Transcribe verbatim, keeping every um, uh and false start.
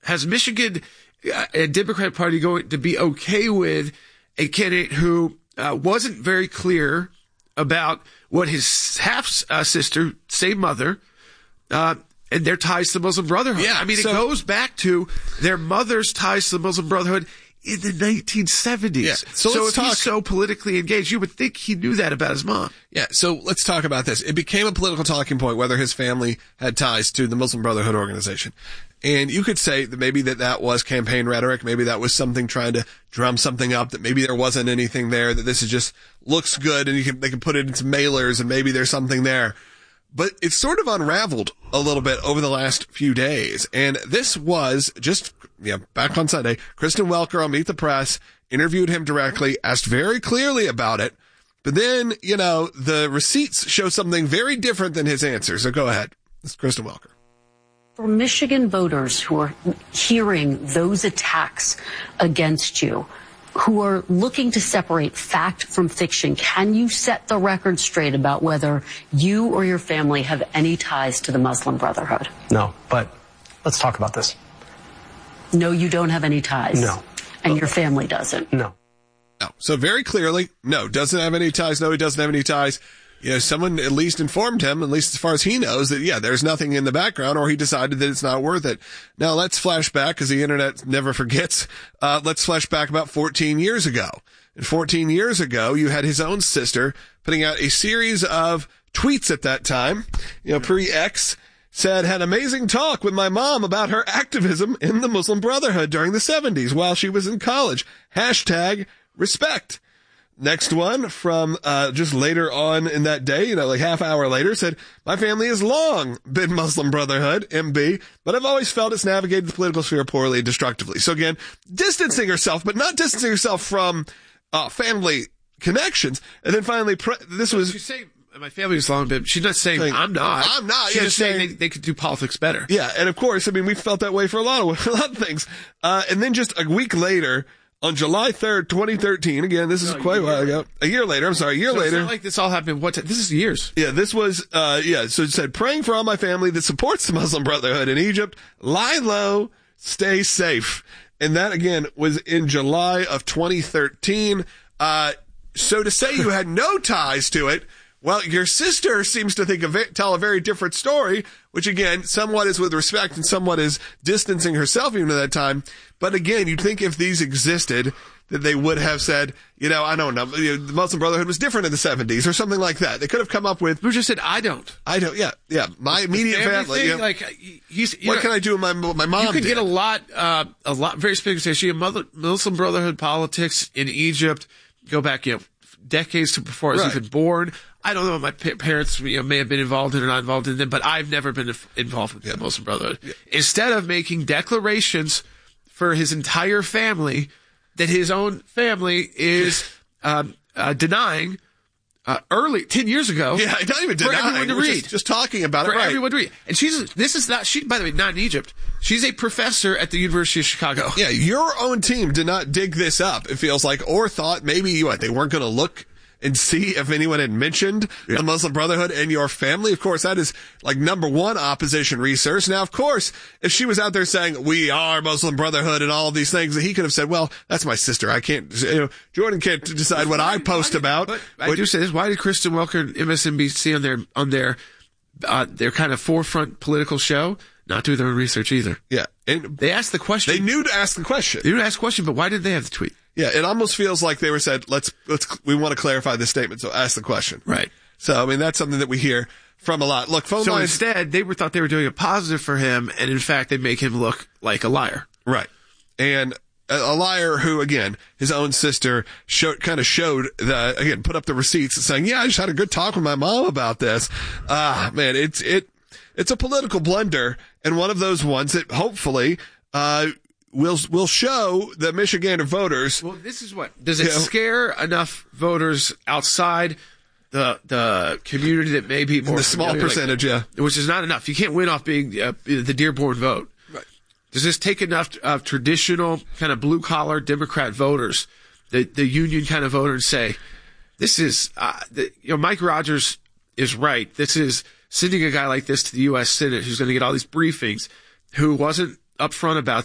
has Michigan uh, and Democrat Party going to be okay with a candidate who uh, wasn't very clear about what his half uh, sister, same mother, uh, and their ties to the Muslim Brotherhood? Yeah, I mean, so, it goes back to their mother's ties to the Muslim Brotherhood in the nineteen seventies. Yeah. So, so let's if talk. he's so politically engaged, you would think he knew that about his mom. Yeah, so let's talk about this. It became a political talking point whether his family had ties to the Muslim Brotherhood organization. And you could say that maybe that that was campaign rhetoric, maybe that was something trying to drum something up, that maybe there wasn't anything there, that this is just looks good and you can, they can put it into mailers and maybe there's something there. But it's sort of unraveled a little bit over the last few days. And this was just, yeah, back on Sunday, Kristen Welker on Meet the Press interviewed him directly, asked very clearly about it. But then, you know, the receipts show something very different than his answer. So go ahead. This is Kristen Welker. For Michigan voters who are hearing those attacks against you, who are looking to separate fact from fiction, can you set the record straight about whether you or your family have any ties to the Muslim Brotherhood? No, but let's talk about this. No, you don't have any ties. No. And your family doesn't. No. No. So very clearly, no, doesn't have any ties. No, he doesn't have any ties. You know, someone at least informed him, at least as far as he knows, that, yeah, there's nothing in the background, or he decided that it's not worth it. Now let's flash back, because the internet never forgets. Uh, let's flash back about fourteen years ago. And fourteen years ago, you had his own sister putting out a series of tweets at that time, you know, pre-X, said, had amazing talk with my mom about her activism in the Muslim Brotherhood during the seventies while she was in college. Hashtag respect. Next one from, uh, just later on in that day, you know, like half hour later, said, my family has long been Muslim Brotherhood, M B, but I've always felt it's navigated the political sphere poorly and destructively. So again, distancing herself, but not distancing herself from, uh, family connections. And then finally, pre- this was... She's saying, my family was long, but she's not saying, saying I'm not. I'm not. She's Yeah, just saying, saying they, they could do politics better. Yeah, and of course, I mean, we felt that way for a lot of, a lot of things. Uh, and then just a week later, on July third, twenty thirteen, again, this is no, quite a while ago. A year later, I'm sorry, a year so later. It's not like this all happened. What? T- this is years. Yeah, this was, uh, yeah, so it said, praying for all my family that supports the Muslim Brotherhood in Egypt. Lie low, stay safe. And that, again, was in July of twenty thirteen. Uh, so to say you had no ties to it, well, your sister seems to think of it, tell a very different story, which again, somewhat is with respect and somewhat is distancing herself even at that time. But again, you'd think if these existed, that they would have said, you know, I don't know, you know, the Muslim Brotherhood was different in the seventies or something like that. They could have come up with. Who just said, I don't. I don't, yeah, yeah. My immediate family. family. Thing, you know, like, he's, you what know, can I do with my, my mom? You could did. get a lot, uh, a lot, very specific. She had Muslim Brotherhood politics in Egypt, go back, you know, decades to before I was Right. even born. I don't know what my pa- parents, you know, may have been involved in or not involved in them, but I've never been involved with yeah. the Muslim Brotherhood. Yeah. Instead of making declarations for his entire family that his own family is um, uh, denying uh, early, ten years ago. Yeah, not even denying. For everyone to read. Just, just talking about for it, right. everyone to read. And she's, this is not, she, by the way, not in Egypt. She's a professor at the University of Chicago. Yeah, your own team did not dig this up, it feels like, or thought maybe what, they weren't going to look and see if anyone had mentioned yeah. the Muslim Brotherhood in your family. Of course, that is like number one opposition research. Now, of course, if she was out there saying, we are Muslim Brotherhood and all of these things, he could have said, well, that's my sister. I can't, you know, Jordan can't decide what I post did, about. But I do say this. Why did Kristen Welker and M S N B C on their, on their, uh, their kind of forefront political show not do their own research either? Yeah. And they asked the question. They knew to ask the question. They knew to ask the question, but why did they have the tweet? Yeah, it almost feels like they were said, let's, let's, we want to clarify this statement, so ask the question. Right. So, I mean, that's something that we hear from a lot. Look, phone so lines. instead, they were thought they were doing a positive for him, and in fact, they make him look like a liar. Right. And a, a liar who, again, his own sister showed, kind of showed the, again, put up the receipts saying, yeah, I just had a good talk with my mom about this. Ah, man, it's, it, it's a political blunder, and one of those ones that hopefully, uh, will will show the Michigander voters. Well, this is what does it you know, scare enough voters outside the the community that may be more the small familiar, percentage, like, yeah, which is not enough. You can't win off being uh, the Dearborn vote. Right. Does this take enough of traditional kind of blue collar Democrat voters, the the union kind of voter, and say, this is uh, the, you know Mike Rogers is right. This is sending a guy like this to the U S Senate who's going to get all these briefings, who wasn't upfront about